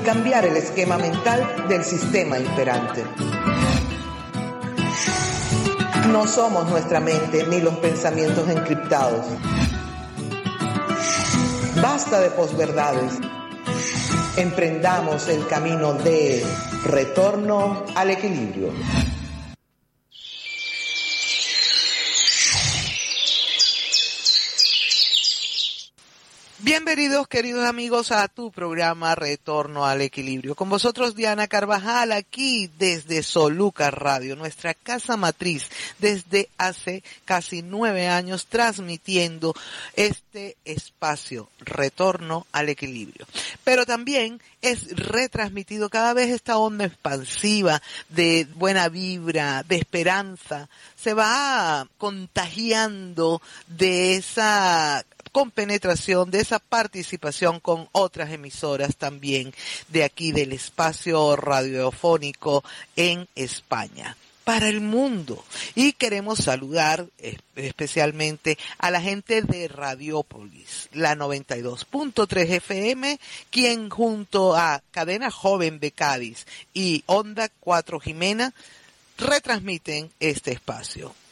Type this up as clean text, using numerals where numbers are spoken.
cambiar el esquema mental del sistema imperante. No somos nuestra mente ni los pensamientos encriptados. Basta de posverdades. Emprendamos el camino de retorno al equilibrio. Bienvenidos, queridos amigos, a tu programa Retorno al Equilibrio. Con vosotros, Diana Carvajal, aquí desde Soluca Radio, nuestra casa matriz, desde hace casi 9 años, transmitiendo este espacio, Retorno al Equilibrio. Pero también es retransmitido cada vez esta onda expansiva de buena vibra, de esperanza, se va contagiando de esa compenetración, de esa participación con otras emisoras también de aquí del espacio radiofónico en España, para el mundo. Y queremos saludar especialmente a la gente de Radiópolis, la 92.3 FM, quien junto a Cadena Joven de Cádiz y Onda 4 Jimena retransmiten este espacio.